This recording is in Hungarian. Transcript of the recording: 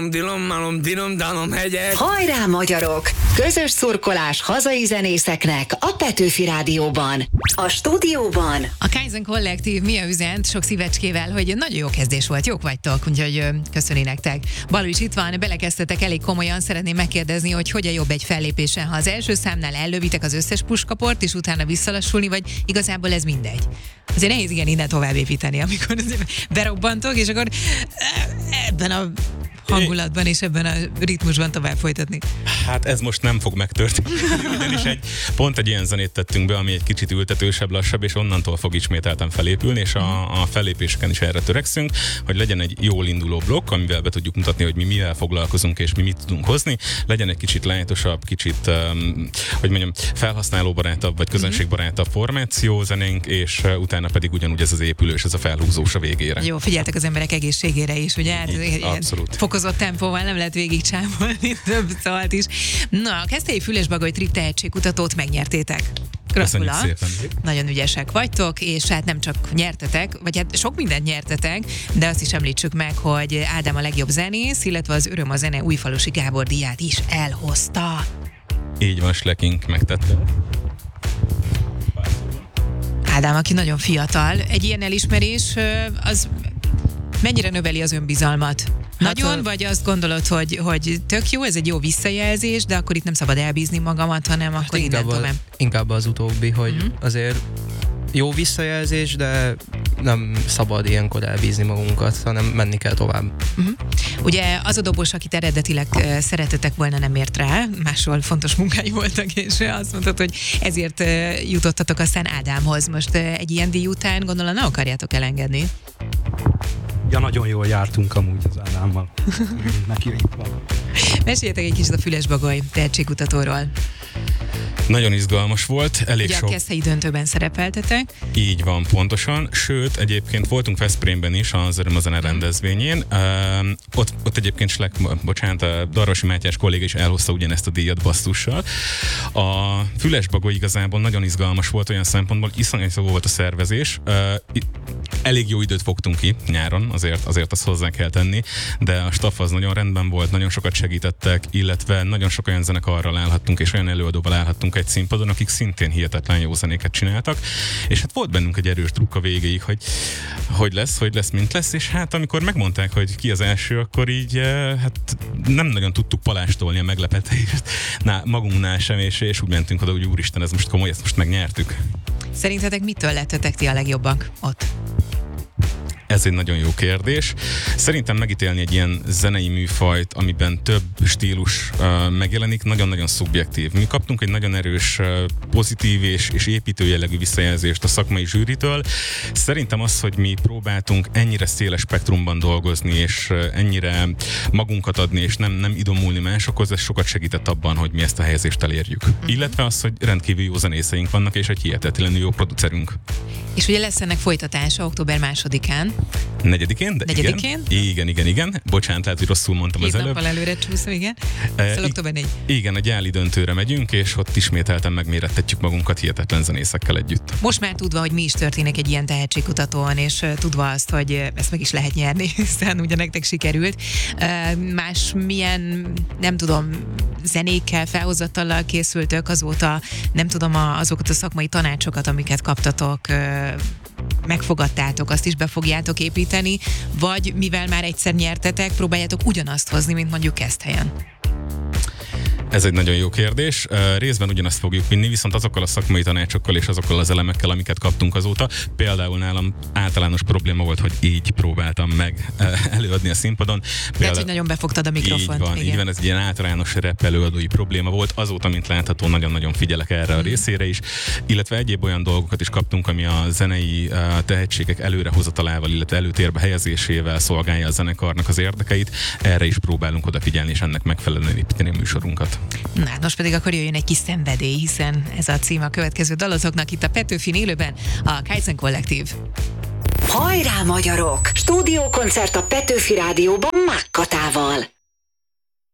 Dilom, malom, dinom, danom, hegyek. Hajrá, magyarok! Közös szurkolás hazai zenészeknek a Petőfi Rádióban. A stúdióban a Kaizen Kollektív mi a üzent sok szívecskével, hogy nagyon jó kezdés volt, jók vagytok, úgyhogy köszöni nektek. Balú is itt van, belekezdtetek elég komolyan, szeretném megkérdezni, hogy hogyan jobb egy fellépésen, ha az első számnál ellövitek az összes puskaport, és utána visszalassulni, vagy igazából ez mindegy. Azért nehéz igen innen tovább építeni, amikor berobbantok, és akkor ebben a hangulatban és ebben a ritmusban tovább folytatni. Hát ez most nem fog megtörténni, ugyanis pont egy ilyen zenét tettünk be, ami egy kicsit ültetősebb, lassabb, és onnantól fog ismételten felépülni, és a fellépéseken is erre törekszünk, hogy legyen egy jól induló blokk, amivel be tudjuk mutatni, hogy mi mivel foglalkozunk, és mi mit tudunk hozni, legyen egy kicsit lightosabb, kicsit, hogy mondjam, felhasználóbarátabb, vagy közönségbarátabb formáció zenénk, és utána pedig ugyanúgy ez az épülős, ez a felhúzós a végére. Jó, figyeltek az emberek egészségére is, ugye? Abszolút. Fokozott tempóval nem lehet végig csámolni, több szólt is. Na, a Keszthelyi Fülesbagoly Trip tehetségkutatót megnyertétek. Köszönjük szépen. Nagyon ügyesek vagytok, és hát nem csak nyertetek, vagy hát sok mindent nyertetek, de azt is említsük meg, hogy Ádám a legjobb zenész, illetve az Öröm a zene Újfalusi Gábor díját is elhozta. Így van, Slekink megtette. Ádám, aki nagyon fiatal, egy ilyen elismerés, az mennyire növeli az önbizalmat? Nagyon, vagy azt gondolod, hogy tök jó, ez egy jó visszajelzés, de akkor itt nem szabad elbízni magamat, hanem akkor innen tovább. Inkább az utóbbi, hogy azért jó visszajelzés, de nem szabad ilyenkor elbízni magunkat, hanem menni kell tovább. Ugye az a dobos, akit eredetileg szeretetek volna, nem ért rá, máshol fontos munkái voltak, és azt mondtad, hogy ezért jutottatok aztán Ádámhoz. Most egy ilyen díj után gondolom nem akarjátok elengedni. Ja, nagyon jól jártunk amúgy az Ádámmal. Neki itt van. Meséljetek egy kicsit a Fülesbagoly tehetségkutatóról. Nagyon izgalmas volt, elég ugye sok... a Keszthelyi döntőben szerepeltetek. Így van, pontosan. Sőt, egyébként voltunk Veszprémben is az Öröm a zene rendezvényén. Ott egyébként Darvasi Mátyás kolléga is elhozta ugyanezt a díjat basszussal. A Fülesbagoly igazából nagyon izgalmas volt olyan szempontból, iszonyatosan volt a szervezés. Elég jó időt fogtunk ki nyáron, azért azt hozzá kell tenni, de a staff az nagyon rendben volt, nagyon sokat segítettek, illetve nagyon sok olyan zenekarral állhattunk, és olyan előadóval állhattunk egy színpadon, akik szintén hihetetlen jó zenéket csináltak, és hát volt bennünk egy erős drukk a végéig, hogy lesz, mint lesz, és hát amikor megmondták, hogy ki az első, akkor így hát nem nagyon tudtuk palástolni a meglepetést magunknál sem, és úgy mentünk oda, hogy úristen, ez most komoly, ezt most megnyertük. Szerintetek mitől lettetek ti a legjobbak ott? Ez egy nagyon jó kérdés. Szerintem megítélni egy ilyen zenei műfajt, amiben több stílus megjelenik, nagyon-nagyon szubjektív. Mi kaptunk egy nagyon erős, pozitív és építő jellegű visszajelzést a szakmai zsűritől. Szerintem az, hogy mi próbáltunk ennyire széles spektrumban dolgozni, és ennyire magunkat adni, és nem idomulni másokhoz, ez sokat segített abban, hogy mi ezt a helyezést elérjük. Illetve az, hogy rendkívül jó zenészeink vannak, és egy hihetetlenül jó producerünk. És ugye lesz ennek folytatása október 2-án. 4-én? De 4-én? Igen. Bocsánat, lehet, hogy rosszul mondtam az előbb. 2 nappal előre csúszom, igen. Szóval október 4. Igen, a gyáli döntőre megyünk, és ott ismételten megmérettetjük magunkat hihetetlen zenészekkel együtt. Most már tudva, hogy mi is történik egy ilyen tehetségkutatón, és tudva azt, hogy ezt meg is lehet nyerni, hiszen ugye nektek sikerült. Más milyen, nem tudom, zenékkel, felhozatallal készültök azóta, nem tudom, azokat a szakmai tanácsokat, amiket kaptatok, megfogadtátok, azt is be fogjátok építeni, vagy mivel már egyszer nyertetek, próbáljátok ugyanazt hozni, mint mondjuk Keszthelyen? Ez egy nagyon jó kérdés. Részben ugyanazt fogjuk vinni, viszont azokkal a szakmai tanácsokkal és azokkal az elemekkel, amiket kaptunk azóta. Például nálam általános probléma volt, hogy így próbáltam meg előadni a színpadon. Tehát, hogy nagyon befogtad a mikrofont. Így van, ez egy ilyen általános rap előadói probléma volt. Azóta, mint látható, nagyon-nagyon figyelek erre a részére is, illetve egyéb olyan dolgokat is kaptunk, ami a zenei tehetségek előrehozatalával, illetve előtérbe helyezésével szolgálja a zenekarnak az érdekeit. Erre is próbálunk odafigyelni, és ennek megfelelően építeni a műsorunkat. Na, most pedig akkor jöjjön egy kis szenvedély, hiszen ez a cím a következő dalotoknak itt a Petőfin élőben, a Kaizen Kollektív. Hajrá, magyarok! Stúdiókoncert a Petőfi Rádióban Mákkatával.